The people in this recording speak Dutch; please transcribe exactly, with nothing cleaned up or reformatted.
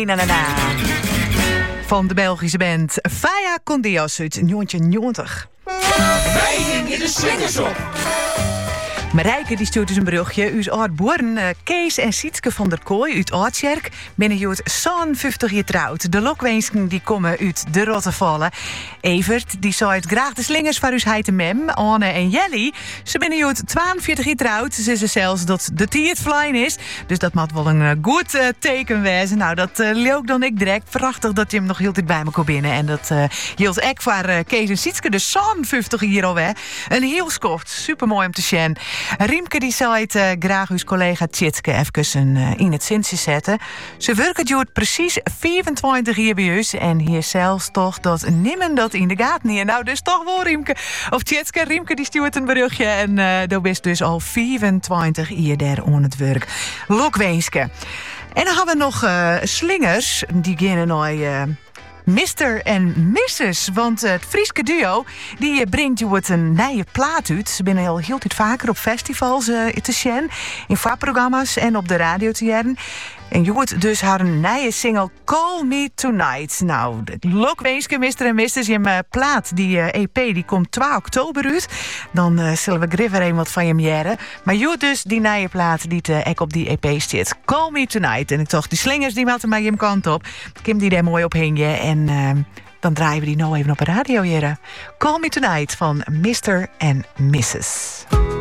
Na, na, na. Van de Belgische band Faya con Dios uit negentien negentig. Wij hingen de slingers op. Marijke die stuurt dus een berichtje. Uw oud-boeren uh, Kees en Sietske van der Kooi uit Oudtjerk binnen jood zevenenvijftig jaar trouwd. De lokwensken die komen uit de Rottevallen. Evert die zou het graag de slingers voor uw heite mem. Anne en Jelly, ze binnen jood tweeënveertig jaar trouwd. Ze zeggen zelfs dat de tiert flying is. Dus dat moet wel een uh, goed uh, teken wezen. Nou, dat uh, leuk dan ik direct. Prachtig dat je hem nog heel tijd bij me kon binnen. En dat uh, hield ek voor uh, Kees en Sietske dus zevenenvijftig jaar alweer. Een heel skoft. Super mooi om te zien. Riemke die zei het uh, graag uw collega Tjitske even uh, in het zinsje zetten. Ze werken duurt precies vierentwintig jaar bij ons. En hier zelfs toch dat nimmen dat in de gaten niet. Nou, dus toch wel Riemke. Of Tjitske, Riemke die stuurt een berichtje. En uh, dat is dus al vierentwintig jaar daar aan het werk. Lokweenske. En dan hebben we nog uh, slingers. Die gaan naar... Uh, mister en missus, want het Frieske duo die brengt je het een nieuwe plaat uit. Ze zijn al heel tijd vaker op festivals uh, te zien, in vaarprogramma's en op de radio te jaren. En je hoort dus haar nieuwe single Call Me Tonight. Nou, lokweeske mister en missus, je uh, plaat, die uh, E P, die komt twee oktober uit. Dan uh, zullen we griffer een wat van je jaren. Maar je hoort dus die nieuwe plaat die uh, ek op die E P zit. Call Me Tonight. En ik dacht, die slingers die matten maar je kant op. Kim die daar mooi op hingen. En uh, dan draaien we die nou even op de radio, jaren. Call Me Tonight van mister en missus